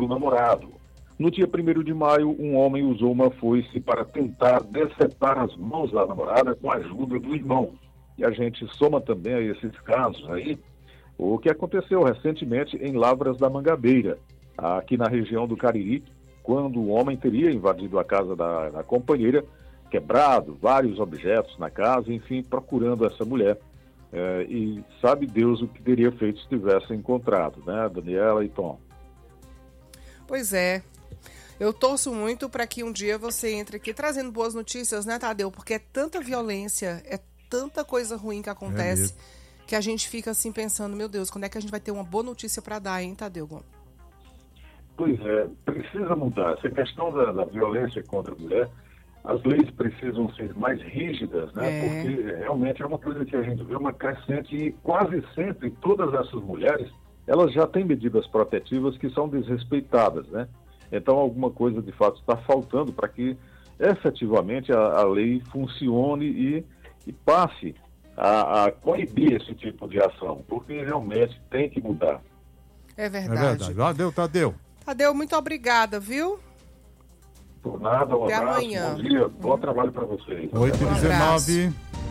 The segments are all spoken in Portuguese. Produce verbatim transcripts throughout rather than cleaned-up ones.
pelo namorado. No dia primeiro de maio, um homem usou uma foice para tentar decepar as mãos da namorada com a ajuda do irmão. E a gente soma também a esses casos aí o que aconteceu recentemente em Lavras da Mangabeira, aqui na região do Cariri, quando o homem teria invadido a casa da, da companheira, quebrado vários objetos na casa, enfim, procurando essa mulher. É, e sabe Deus o que teria feito se tivesse encontrado, né, Daniela e Tom? Pois é. Eu torço muito para que um dia você entre aqui trazendo boas notícias, né, Tadeu? Porque é tanta violência, é tanta coisa ruim que acontece, é que a gente fica assim pensando, meu Deus, quando é que a gente vai ter uma boa notícia para dar, hein, Tadeu? Pois é, precisa mudar. Essa questão da, da violência contra a mulher, as leis precisam ser mais rígidas, né? É. Porque realmente é uma coisa que a gente vê uma crescente e quase sempre todas essas mulheres, elas já têm medidas protetivas que são desrespeitadas, né? Então alguma coisa de fato está faltando para que efetivamente a, a lei funcione e, e passe a, a coibir esse tipo de ação, porque realmente tem que mudar. É verdade. É verdade. Tadeu, Tadeu. Tadeu, muito obrigada, viu? Por nada, um Até abraço, amanhã. Bom dia, bom trabalho para vocês. oito e dezenove.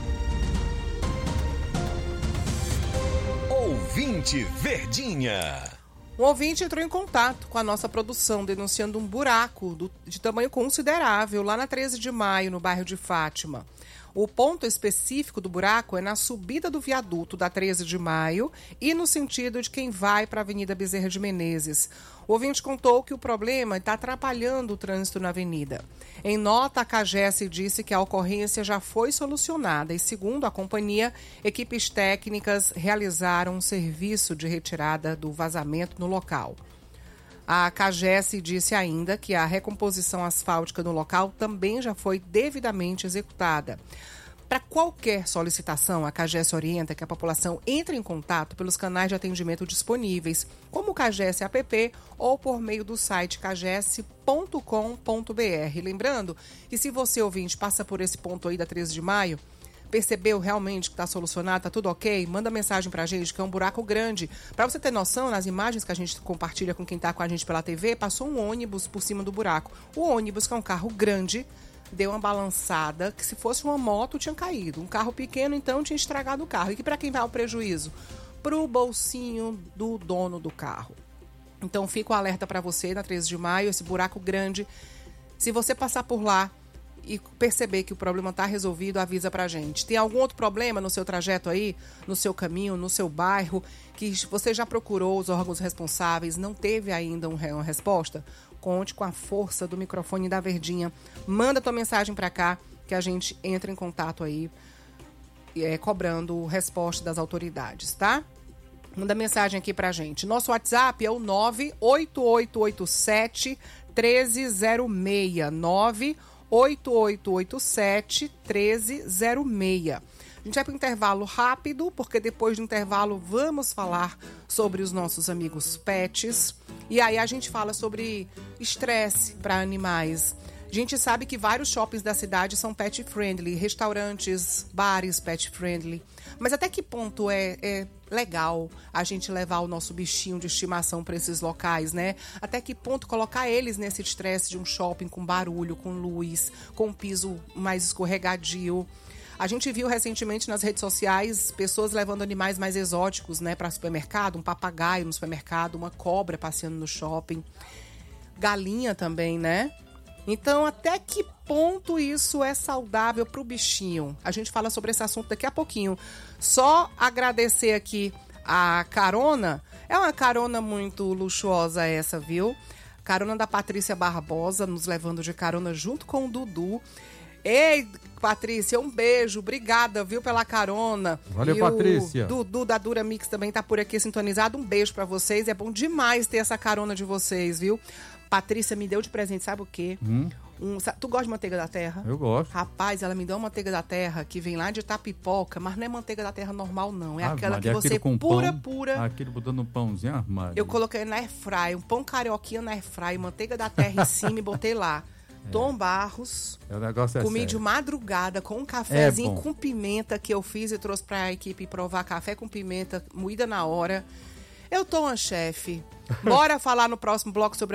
Ouvinte Verdinha. Um ouvinte entrou em contato com a nossa produção, denunciando um buraco do, de tamanho considerável lá na treze de maio, no bairro de Fátima. O ponto específico do buraco é na subida do viaduto da treze de maio e no sentido de quem vai para a Avenida Bezerra de Menezes. O ouvinte contou que o problema está atrapalhando o trânsito na avenida. Em nota, a CAGES disse que a ocorrência já foi solucionada e, segundo a companhia, equipes técnicas realizaram um serviço de retirada do vazamento no local. A CAGES disse ainda que a recomposição asfáltica no local também já foi devidamente executada. Para qualquer solicitação, a CAGES orienta que a população entre em contato pelos canais de atendimento disponíveis, como o CAGES App ou por meio do site cages ponto com ponto br. Lembrando que se você, ouvinte, passa por esse ponto aí da treze de maio, percebeu realmente que está solucionado, está tudo ok, manda mensagem para a gente, que é um buraco grande. Para você ter noção, nas imagens que a gente compartilha com quem está com a gente pela T V, passou um ônibus por cima do buraco. O ônibus, que é um carro grande, deu uma balançada, que se fosse uma moto tinha caído. Um carro pequeno, então, tinha estragado o carro. E que para quem vai o prejuízo? Para o bolsinho do dono do carro. Então fica o alerta para você na treze de maio, esse buraco grande. Se você passar por lá e perceber que o problema está resolvido, avisa pra gente. Tem algum outro problema no seu trajeto aí, no seu caminho, no seu bairro, que você já procurou os órgãos responsáveis, não teve ainda uma resposta? Conte com a força do microfone da Verdinha. Manda tua mensagem pra cá, que a gente entra em contato aí, é, cobrando resposta das autoridades, tá? Manda mensagem aqui pra gente. Nosso WhatsApp é o nove oito oito oito sete um três zero seis. nove oito oito oito sete um três zero seis. A gente vai para o intervalo rápido, porque depois do intervalo vamos falar sobre os nossos amigos pets. E aí a gente fala sobre estresse para animais. A gente sabe que vários shoppings da cidade são pet friendly, restaurantes, bares pet friendly. Mas até que ponto é, é legal a gente levar o nosso bichinho de estimação para esses locais, né? Até que ponto colocar eles nesse estresse de um shopping com barulho, com luz, com um piso mais escorregadio? A gente viu recentemente nas redes sociais pessoas levando animais mais exóticos, né, para supermercado, um papagaio no supermercado, uma cobra passeando no shopping, galinha também, né? Então, até que ponto isso é saudável para o bichinho? A gente fala sobre esse assunto daqui a pouquinho. Só agradecer aqui a carona. É uma carona muito luxuosa essa, viu? Carona da Patrícia Barbosa, nos levando de carona junto com o Dudu. Ei, Patrícia, um beijo. Obrigada, viu, pela carona. Valeu, e Patrícia. O Dudu da Dura Mix também tá por aqui sintonizado. Um beijo pra vocês. É bom demais ter essa carona de vocês, viu? Patrícia me deu de presente, sabe o quê? Hum. Um, tu gosta de manteiga da terra? Eu gosto. Rapaz, ela me deu uma manteiga da terra que vem lá de Tapipoca, mas não é manteiga da terra normal, não. É Ah, aquela Maria, que você com pura, pão, pura. Aquele botando um pãozinho armado. Eu coloquei na airfry, um pão carioquinha na airfry, manteiga da terra em cima e botei lá. É. Tom Barros, é, o negócio é comi sério. De madrugada com um cafezinho é com pimenta que eu fiz e trouxe pra equipe provar café com pimenta moída na hora. Eu tô uma chefe. Bora falar no próximo bloco sobre